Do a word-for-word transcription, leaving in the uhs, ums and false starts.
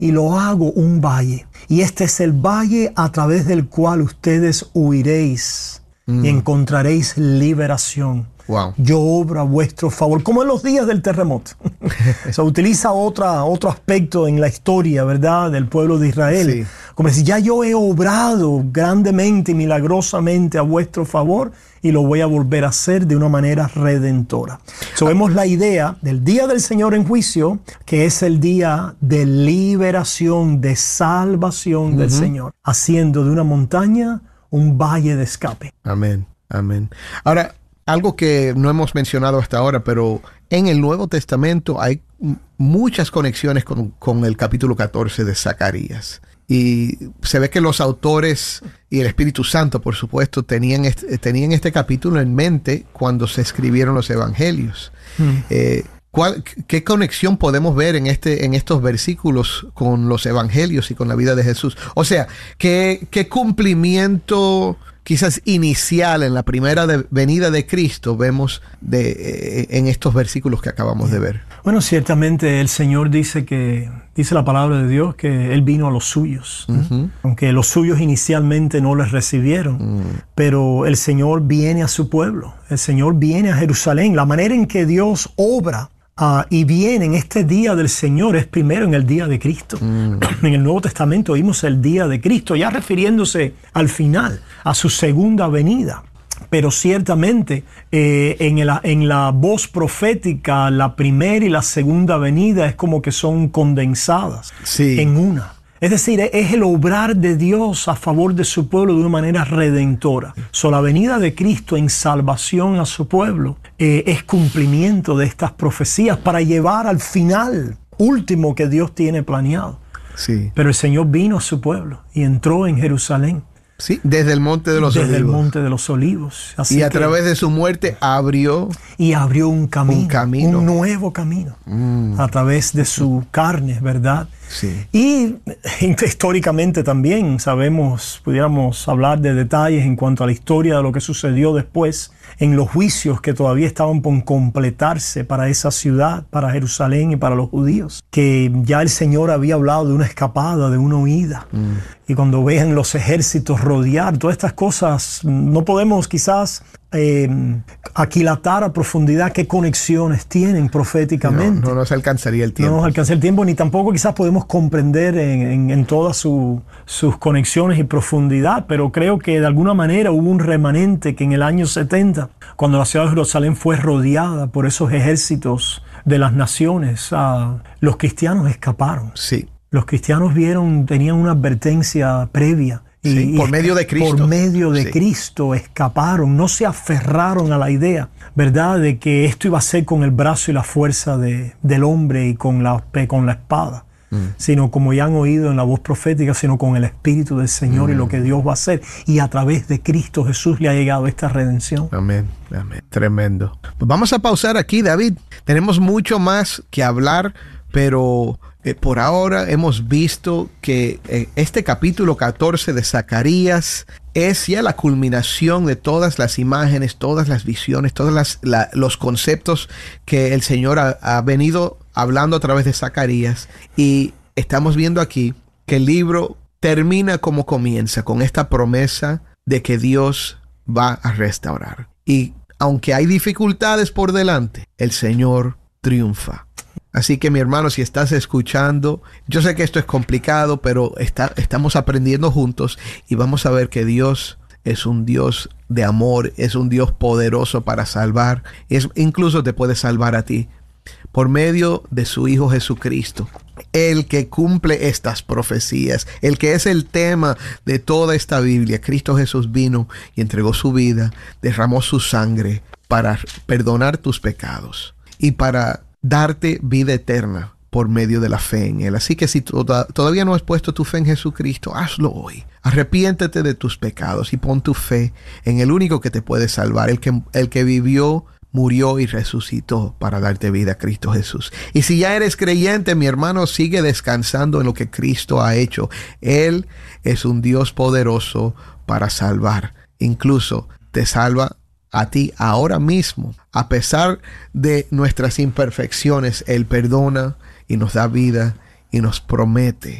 y lo hago un valle. Y este es el valle a través del cual ustedes huiréis mm. y encontraréis liberación. Wow. Yo obro a vuestro favor, como en los días del terremoto. Se utiliza otra, otro aspecto en la historia, ¿verdad?, del pueblo de Israel. Sí. Como decir, ya yo he obrado grandemente y milagrosamente a vuestro favor y lo voy a volver a hacer de una manera redentora. So, vemos la idea del día del Señor en juicio, que es el día de liberación, de salvación uh-huh. del Señor, haciendo de una montaña un valle de escape. Amén, amén. Ahora, algo que no hemos mencionado hasta ahora, pero en el Nuevo Testamento hay muchas conexiones con, con el capítulo catorce de Zacarías. Y se ve que los autores y el Espíritu Santo, por supuesto, tenían este, tenían este capítulo en mente cuando se escribieron los evangelios. Mm. Eh, ¿cuál, ¿Qué conexión podemos ver en, este, en estos versículos con los evangelios y con la vida de Jesús? O sea, ¿qué, qué cumplimiento quizás inicial en la primera de, venida de Cristo vemos de, eh, en estos versículos que acabamos de ver? Bueno, ciertamente el Señor dice que, dice la palabra de Dios, que Él vino a los suyos, ¿eh? uh-huh. aunque los suyos inicialmente no les recibieron, uh-huh. pero el Señor viene a su pueblo, el Señor viene a Jerusalén. La manera en que Dios obra Uh, y viene en este día del Señor es primero en el día de Cristo. Mm. En el Nuevo Testamento oímos el día de Cristo, ya refiriéndose al final, a su segunda venida. Pero ciertamente eh, en, la, en la voz profética, la primera y la segunda venida es como que son condensadas sí. en una. Es decir, es el obrar de Dios a favor de su pueblo de una manera redentora. So, la venida de Cristo en salvación a su pueblo eh, es cumplimiento de estas profecías para llevar al final último que Dios tiene planeado. Sí. Pero el Señor vino a su pueblo y entró en Jerusalén. Sí, desde el Monte de los desde Olivos. Desde el Monte de los Olivos. Así y a que, través de su muerte abrió... Y abrió un camino. Un camino. Un nuevo camino. Mm. A través de su carne, ¿verdad? Sí. Y históricamente también sabemos, pudiéramos hablar de detalles en cuanto a la historia de lo que sucedió después en los juicios que todavía estaban por completarse para esa ciudad, para Jerusalén y para los judíos, que ya el Señor había hablado de una escapada, de una huida. Mm. Y cuando vean los ejércitos rodear, todas estas cosas, no podemos quizás eh, aquilatar a profundidad qué conexiones tienen proféticamente. No, no nos alcanzaría el tiempo. No nos alcanzaría el tiempo, ni tampoco quizás podemos comprender en, en, en todas su, sus conexiones y profundidad, pero creo que de alguna manera hubo un remanente que en el año setenta, cuando la ciudad de Jerusalén fue rodeada por esos ejércitos de las naciones, uh, los cristianos escaparon. Sí. Los cristianos vieron, tenían una advertencia previa. Y, sí, por y medio de Cristo. Por medio de sí. Cristo escaparon, no se aferraron a la idea, ¿verdad?, de que esto iba a ser con el brazo y la fuerza de, del hombre y con la, con la espada, mm. sino como ya han oído en la voz profética, sino con el Espíritu del Señor mm. y lo que Dios va a hacer. Y a través de Cristo Jesús le ha llegado esta redención. Amén, amén. Tremendo. Pues vamos a pausar aquí, David. Tenemos mucho más que hablar, pero... Eh, por ahora hemos visto que eh, este capítulo catorce de Zacarías es ya la culminación de todas las imágenes, todas las visiones, todos las, la, los conceptos que el Señor ha, ha venido hablando a través de Zacarías. Y estamos viendo aquí que el libro termina como comienza, con esta promesa de que Dios va a restaurar. Y aunque hay dificultades por delante, el Señor triunfa. Así que mi hermano, si estás escuchando, yo sé que esto es complicado, pero está, estamos aprendiendo juntos y vamos a ver que Dios es un Dios de amor, es un Dios poderoso para salvar, es, incluso te puede salvar a ti por medio de su Hijo Jesucristo, el que cumple estas profecías, el que es el tema de toda esta Biblia. Cristo Jesús vino y entregó su vida, derramó su sangre para perdonar tus pecados y para darte vida eterna por medio de la fe en Él. Así que si toda, todavía no has puesto tu fe en Jesucristo, hazlo hoy. Arrepiéntete de tus pecados y pon tu fe en el único que te puede salvar, el que, el que vivió, murió y resucitó para darte vida, Cristo Jesús. Y si ya eres creyente, mi hermano, sigue descansando en lo que Cristo ha hecho. Él es un Dios poderoso para salvar. Incluso te salva a ti ahora mismo. A pesar de nuestras imperfecciones, Él perdona y nos da vida y nos promete